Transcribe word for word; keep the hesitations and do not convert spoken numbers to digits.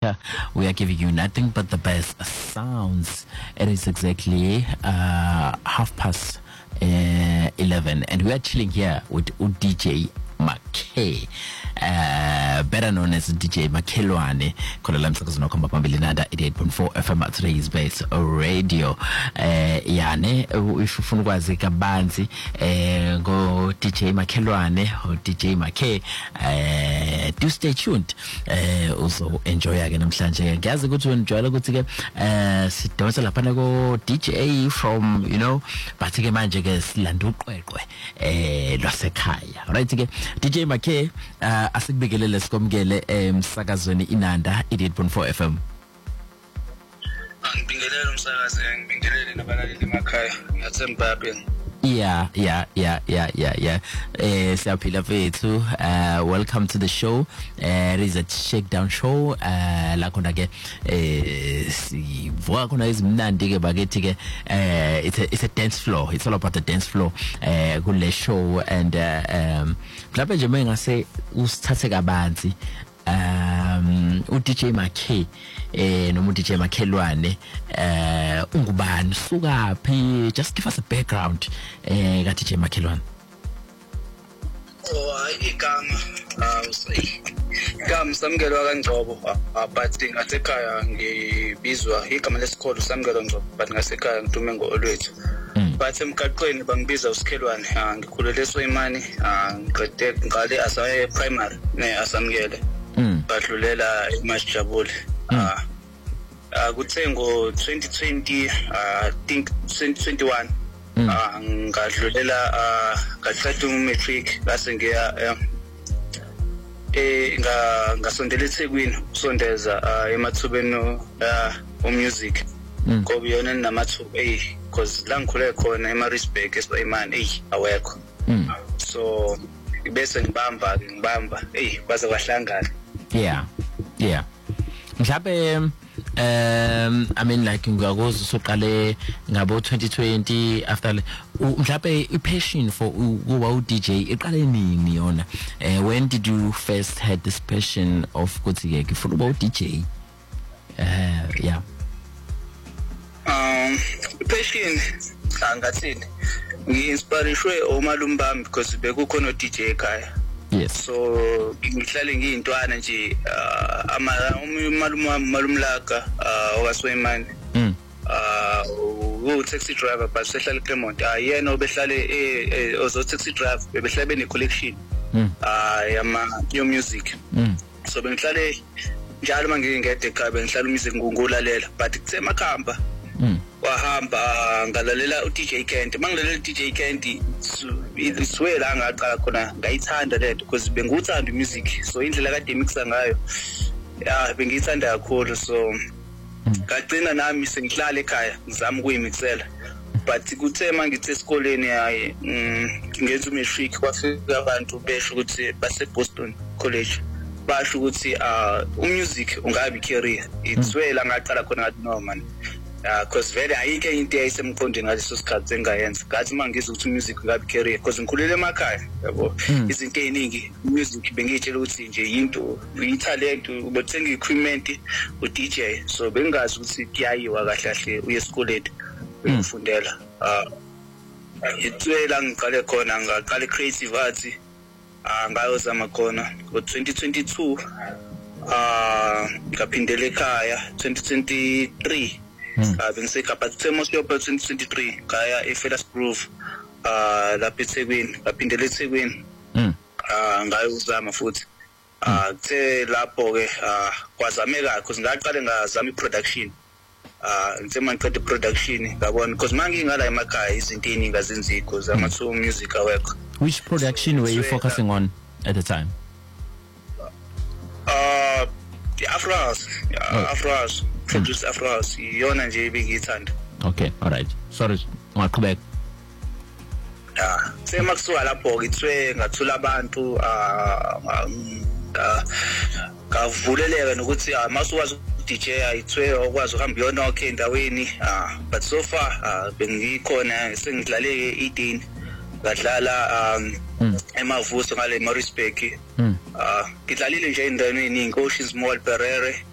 Africa, we are giving you nothing but the best sounds. It is exactly uh, half past uh, eleven, and we are chilling here with D J Mackay, uh, better known as D J Makhelwane. Kola msakazo nakomba pambili nada eighty-eight point four F M at today's base radio. Uh, yane ifufuna kwazi kabanzi uh, go D J Makhelwane or D J Mackay. Uh, do stay tuned. Uh, also enjoy again namhlanje. Ngiyazi ukuthi unjwayela ukuthi ke uh, sidonsa lapha ko D J from, you know, but ke manje ke silanda uqweqwe eh lwasekhaya. Right ke D J Mackay, uh, asikubekele sikomkele emsakazweni Inanda eighty-eight point four F M. Ngibingelele umsakazi, ngibingelele nabalaleli emakhaya. Ngiyathemba babe. Yeah, yeah, yeah, yeah, yeah, yeah. Eh, siyaphila fethu. Uh, welcome to the show. Uh, it is a shakedown show. Uh, la khona ke eh sivuka khona izimnandi ke bakethi ke eh it's a it's a dance floor. It's all about the dance floor. Eh kule show, and uh, um mhlawumbe nje mengase usithathe kabanzi um u D J Mackay eh noma u D J Makhelwane eh ungubani, sukaphi, just give us a background eh ka D J Makhelwane. Oh hayi igama ah usayi igama samkelwa kaNgcobo, but ngasekhaya ngibizwa igama lesikole samkelwa Ngcobo, but ngasekhaya ngidume ngo-Olwethu. But emgaqweni bangibiza uSikhelwane. Ngikhulele eSwayimani, ngiqede ngale asa primary ne asamkele. Badlulela eMasijabule. Ah kuthe ngo twenty twenty, I think twenty twenty-one, ah ngadlulela ngaqeda umatric base ngiya eh nga ngasondela eThekwini usondeza emathubeni omusic ngoba yona namathuba eh because la ngikhule khona eMaritzburg eSwayimani eh awekho. So bese ngibamba ngibamba eh baze kwahlangana. Yeah, yeah. Mhlawumbe um I mean like ngiyakuzwa usuqale ngabo twenty twenty after mhlawumbe i-passion for ukuba u-D J iqale nini yona? Uh, when did you first had this passion of ukuthi ke ngifuna ukuba u-D J? Uh, yeah. Um passion angathini ngi-inspireshwe omalume bami because bekukhona u-D J ekhaya. Yes. So ngihlale ngiyintwana nje ama umalume wami umalume laka owaswayimani ah u taxi driver but sehlala eClermont. Ah yena obehlale eh ozo taxi driver bebehlala bene collection ah yama yo music. So bengihlale njalo mangingede ekhaya bengihlala umusic ngungulalela, but kuthe emakhamba wahamba ngalalela u D J Kent. Mangilalela u D J Kent iswela ngaqala khona ngayithanda lento because benguthanda music, so indlela kade mixa ngayo yeah bengiyithanda kakhulu. So ngagcina nami sengihlala ekhaya ngizama ukuyimixela, but kuthe mangithe esikoleni hayi ngenza umatric kwafika abantu besho ukuthi base Boston College basho ukuthi uh umusic ungabi career. Itswela ngaqala khona ngathi no man. Uh, cause vele ayike into eyayisemqondweni ngaleso sikhathi engayenza ngathi mangizwe ukuthi music ngabe career because ngikhulele emakhaya yabo. Izinto eziningi music bengitshela ukuthi nje into i-talent ubothenga equipment u D J, so bengazi ukuthi kuyayiwa kahle kahle uye esikoleni ukufundela. Uh itswela ngiqale khona ngaqala creative arts ah ngayozama khona ngo twenty twenty-two, ah ngaphindela ekhaya twenty twenty-three. Ah bengisekapa Themos yopa twenty twenty-three kaya eFellers Groove ah lapha eThekwini, ngaphindela eThekwini ah ngayozama futhi ah kuthe lapho ke ah kwazameka because ngaqale ngazama iproduction ah ngithe mangiqeda iproduction ngabona because mangingala emakhaya izinto eziningi azenzi because amathu music awekho. Which production were you focusing on at the time? Uh the Afro House, yeah, Afro House. Produce Afro House yona nje bengiyithanda. Okay, all right. Sorry, ngaqhubeka. Yeah, sema kusuka lapho ngithwe ngathula abantu ah kavuleleka nokuthi masuwazi D J ayithwe okwazi uhamba yona okay endaweni ah but so far bengikhona sengidlale Eden ngadlala um emavuso ngale Maritzburg ah ngidlalile nje endaweni eningi Oceans Mall, Perere